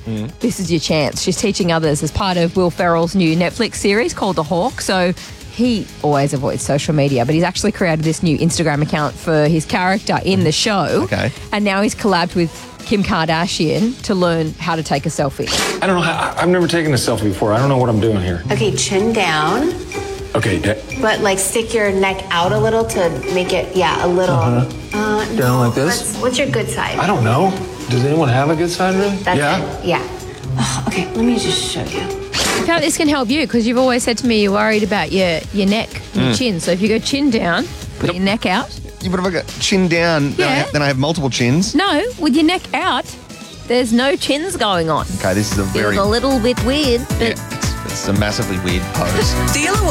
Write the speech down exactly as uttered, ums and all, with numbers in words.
Mm. this is your chance. She's teaching others as part of Will Ferrell's new Netflix series called The Hawk. So he always avoids social media, but he's actually created this new Instagram account for his character in the show. Okay. And now he's collabed with Kim Kardashian to learn how to take a selfie. I don't know how, I've never taken a selfie before. I don't know what I'm doing here. Okay, chin down, Okay, da- but like stick your neck out a little to make it, yeah, a little. Uh-huh. Uh, no. Down like this? What's, what's your good side? I don't know. Does anyone have a good side, really? That's yeah? it. Yeah. Oh, okay, let me just show you. I feel like this can help you because you've always said to me you're worried about your, your neck and your chin. So if you go chin down, put your neck out. Yeah, but if I got chin down, then, I Yeah. have, then I have multiple chins. No, with your neck out, there's no chins going on. Okay, this is a very... It's a little bit weird, but... Yeah, it's, it's a massively weird pose. Deal